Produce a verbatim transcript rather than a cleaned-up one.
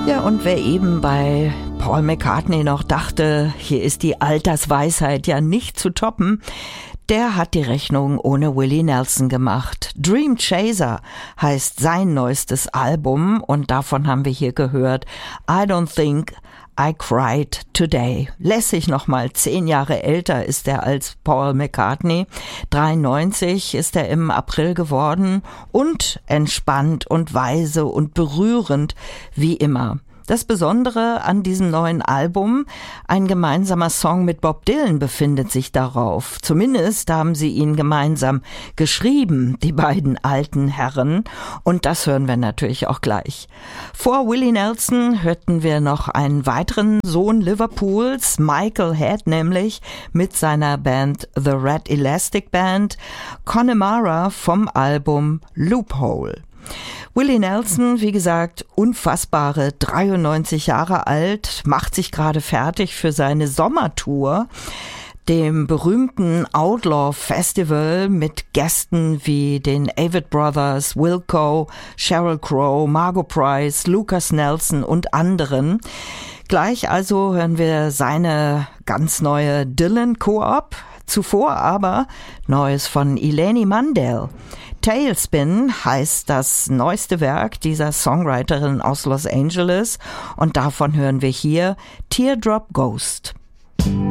Ja, und wer eben bei Paul McCartney noch dachte, hier ist die Altersweisheit ja nicht zu toppen, der hat die Rechnung ohne Willie Nelson gemacht. Dream Chaser heißt sein neuestes Album und davon haben wir hier gehört I Don't Think I Cried Today. Lässig nochmal, zehn Jahre älter ist er als Paul McCartney. dreiundneunzig ist er im April geworden und entspannt und weise und berührend wie immer. Das Besondere an diesem neuen Album, ein gemeinsamer Song mit Bob Dylan befindet sich darauf. Zumindest haben sie ihn gemeinsam geschrieben, die beiden alten Herren. Und das hören wir natürlich auch gleich. Vor Willie Nelson hörten wir noch einen weiteren Sohn Liverpools, Michael Head nämlich, mit seiner Band The Red Elastic Band, Connemara vom Album Loophole. Willie Nelson, wie gesagt, unfassbare dreiundneunzig Jahre alt, macht sich gerade fertig für seine Sommertour, dem berühmten Outlaw Festival mit Gästen wie den Avett Brothers, Wilco, Sheryl Crow, Margo Price, Lucas Nelson und anderen. Gleich also hören wir seine ganz neue Dylan-Koop, zuvor aber Neues von Eleni Mandel. Tailspin heißt das neueste Werk dieser Songwriterin aus Los Angeles und davon hören wir hier Teardrop Ghost.